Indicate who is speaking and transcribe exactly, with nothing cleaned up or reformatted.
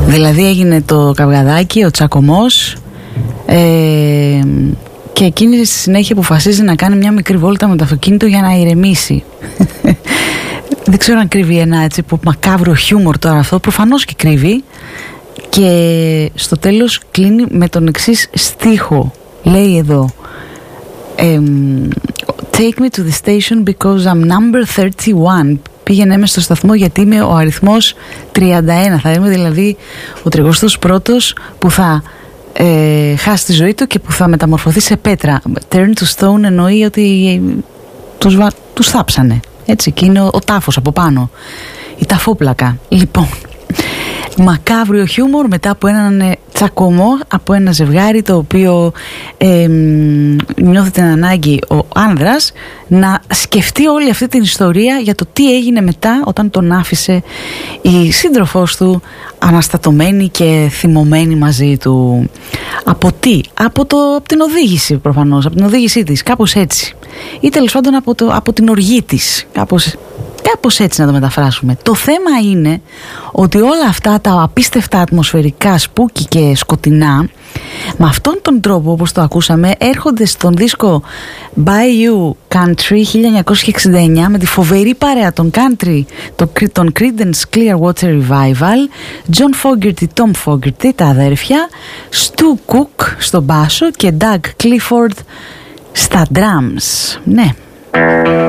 Speaker 1: Δηλαδή έγινε το καυγαδάκι, ο τσακωμός, ε, και εκείνη στη συνέχεια αποφασίζει να κάνει μια μικρή βόλτα με το αυτοκίνητο για να ηρεμήσει. Δεν ξέρω αν κρύβει ένα έτσι που μακάβριο χιούμορ τώρα αυτό, προφανώς και κρύβει. Και στο τέλος κλείνει με τον εξής στίχο. Λέει εδώ, Take me to the station because I'm number thirty-one. Πήγαινε με στο σταθμό γιατί είμαι ο αριθμός τριάντα ένα. Θα είμαι δηλαδή ο τριγοστός πρώτος που θα ε, χάσει τη ζωή του και που θα μεταμορφωθεί σε πέτρα. Turn to stone εννοεί ότι τους, τους θάψανε. Έτσι, και είναι ο, ο τάφος από πάνω. Η ταφόπλακα. Λοιπόν, μακάβριο χιούμορ μετά από έναν τσακωμό από ένα ζευγάρι το οποίο ε, νιώθει την ανάγκη ο άνδρας να σκεφτεί όλη αυτή την ιστορία για το τι έγινε μετά όταν τον άφησε η σύντροφός του αναστατωμένη και θυμωμένη μαζί του. Από τι? Από, το, από την οδήγηση προφανώς, από την οδήγησή της, κάπως έτσι, ή τέλος πάντων από, το, από την οργή της, κάπως Κάπως έτσι να το μεταφράσουμε. Το θέμα είναι ότι όλα αυτά τα απίστευτα ατμοσφαιρικά, σπούκι και σκοτεινά, με αυτόν τον τρόπο όπως το ακούσαμε, έρχονται στον δίσκο Bayou Country χίλια εννιακόσια εξήντα εννιά με τη φοβερή παρέα των Country, τον Creedence Clearwater Revival, John Fogerty, Tom Fogerty, τα αδέρφια, Stu Cook στο μπάσο και Doug Clifford στα drums. Ναι.